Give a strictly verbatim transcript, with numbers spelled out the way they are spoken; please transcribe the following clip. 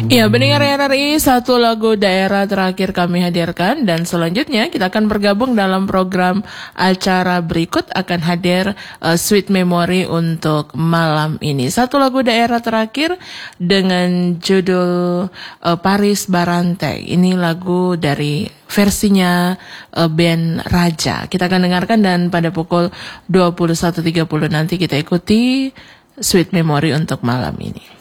Ya, pendengar R R I, satu lagu daerah terakhir kami hadirkan dan selanjutnya kita akan bergabung dalam program acara berikut akan hadir uh, Sweet Memory untuk malam ini. Satu lagu daerah terakhir dengan judul uh, Paris Barante. Ini lagu dari versinya uh, band Raja. Kita akan dengarkan dan pada pukul dua puluh satu tiga puluh nanti kita ikuti Sweet Memory untuk malam ini.